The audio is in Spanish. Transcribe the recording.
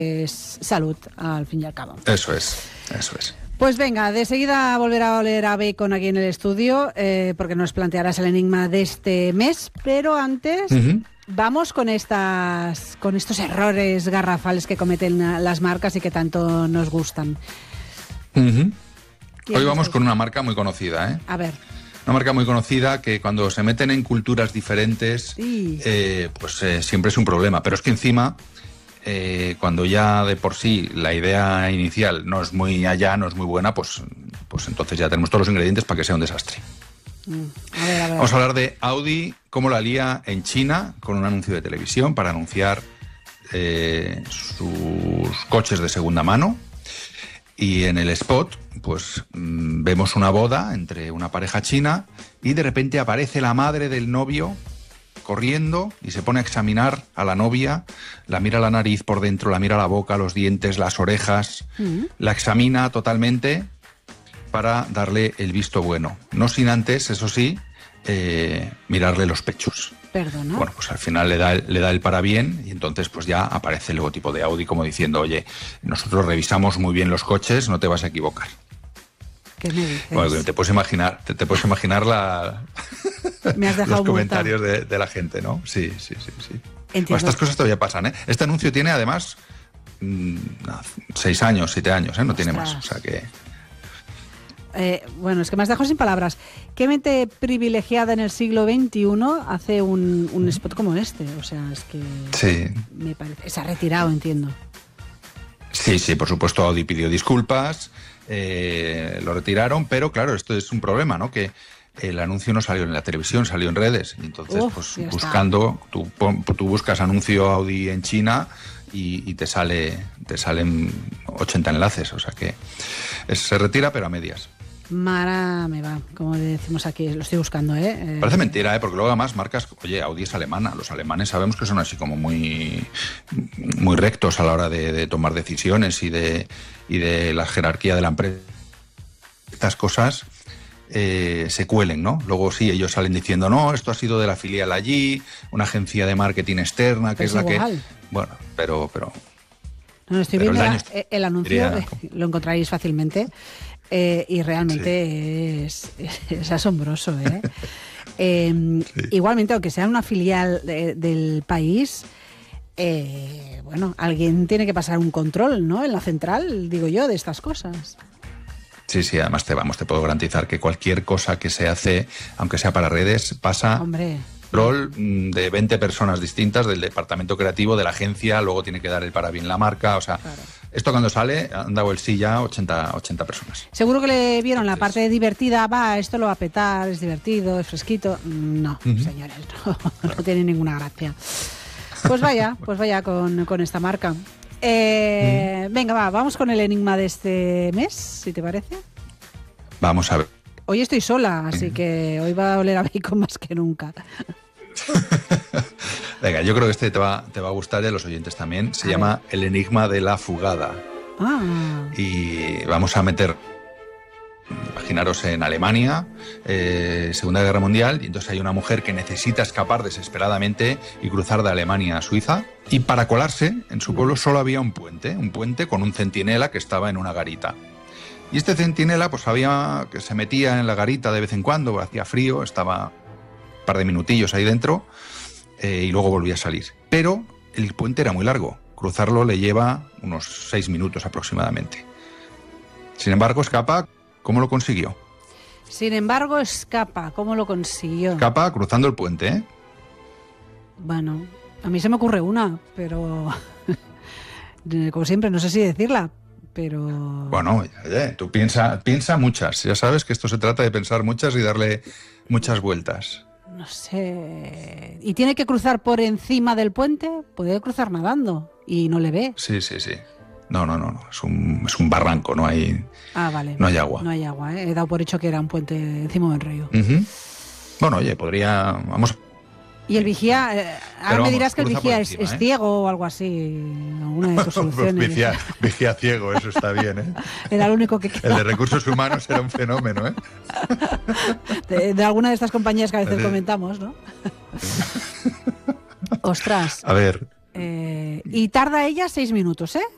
es salud, al fin y al cabo. Eso es. Pues venga, de seguida volverá a oler a bacon aquí en el estudio, porque nos plantearás el enigma de este mes, pero antes vamos con estos errores garrafales que cometen las marcas y que tanto nos gustan. Hoy vamos con una marca muy conocida, ¿eh? A ver. Una marca muy conocida que cuando se meten en culturas diferentes, siempre es un problema. Pero es que encima, cuando ya de por sí la idea inicial no es muy buena, pues entonces ya tenemos todos los ingredientes para que sea un desastre. A ver. Vamos a hablar de Audi, cómo la lía en China con un anuncio de televisión para anunciar sus coches de segunda mano. Y en el spot, pues vemos una boda entre una pareja china y de repente aparece la madre del novio corriendo y se pone a examinar a la novia, la mira la nariz por dentro, la mira la boca, los dientes, las orejas, la examina totalmente para darle el visto bueno. No sin antes, eso sí, mirarle los pechos. ¿Perdona? Bueno, pues al final le da el parabién y entonces pues ya aparece el logotipo de Audi como diciendo, oye, nosotros revisamos muy bien los coches, no te vas a equivocar. ¿Qué me dices? Bueno, te puedes imaginar Me has dejado los comentarios de la gente, ¿no? Sí. Bueno, estas cosas todavía pasan, ¿eh? Este anuncio tiene además 6 años, 7 años, ¿eh? No tiene más, o sea que... Bueno, es que me has dejado sin palabras. ¿Qué mente privilegiada en el siglo XXI hace un spot como este? O sea, es que... Sí. Me parece... Se ha retirado, entiendo. Sí, por supuesto Audi pidió disculpas, lo retiraron, pero claro, esto es un problema, ¿no? Que el anuncio no salió en la televisión, salió en redes. Y entonces, pues buscando, tú buscas anuncio Audi en China y te salen 80 enlaces, o sea que se retira pero a medias. Mara me va, como decimos aquí, lo estoy buscando, ¿eh? Parece mentira, porque luego además marcas, oye, Audi es alemana, los alemanes sabemos que son así como muy rectos a la hora de tomar decisiones y de la jerarquía de la empresa. Estas cosas se cuelen, ¿no? Luego sí, ellos salen diciendo, no, esto ha sido de la filial allí, una agencia de marketing externa, que es la igual. Que... Bueno, pero... No, estoy viendo el anuncio, lo encontraréis fácilmente. Y realmente es asombroso, ¿eh? Sí. Igualmente, aunque sea una filial del país, bueno, alguien tiene que pasar un control, ¿no? En la central, digo yo, de estas cosas. Sí, además te puedo garantizar que cualquier cosa que se hace, aunque sea para redes, pasa... Hombre. Rol de 20 personas distintas del departamento creativo, de la agencia, luego tiene que dar el parabién la marca, o sea, claro. Esto cuando sale han dado el sí ya 80 personas. Seguro que le vieron la parte divertida, esto lo va a petar, es divertido, es fresquito. No, señores, no tiene ninguna gracia. Pues vaya con esta marca. Venga, vamos con el enigma de este mes, si te parece. Vamos a ver. Hoy estoy sola, así que hoy va a oler a bacon más que nunca. Venga, yo creo que este te va a gustar y a los oyentes también. Se llama El enigma de la fugada. Y vamos a meter, imaginaros en Alemania, Segunda Guerra Mundial, y entonces hay una mujer que necesita escapar desesperadamente y cruzar de Alemania a Suiza. Y para colarse, en su pueblo solo había un puente con un centinela que estaba en una garita. Y este centinela pues sabía que se metía en la garita de vez en cuando, hacía frío, estaba un par de minutillos ahí dentro y luego volvía a salir. Pero el puente era muy largo, cruzarlo le lleva unos 6 minutos aproximadamente. Sin embargo, escapa, ¿cómo lo consiguió? ¿Cómo lo consiguió? Escapa cruzando el puente, ¿eh? Bueno, a mí se me ocurre una, pero como siempre, no sé si decirla. Pero... Bueno, tú piensa muchas. Ya sabes que esto se trata de pensar muchas y darle muchas vueltas. No sé... ¿Y tiene que cruzar por encima del puente? Puede cruzar nadando y no le ve. Sí. No. Es un barranco, no hay... vale. No hay agua. No hay agua, ¿eh? He dado por hecho que era un puente encima del río. Bueno, oye, podría... Vamos... Y el vigía, ahora me dirás que el vigía encima, es ciego o algo así, alguna de tus soluciones. Vigía ciego, eso está bien, ¿eh? Era lo único que quedaba. El de recursos humanos era un fenómeno, ¿eh? De alguna de estas compañías que a veces comentamos, ¿no? Ostras. A ver. Y tarda ella 6 minutos, ¿eh?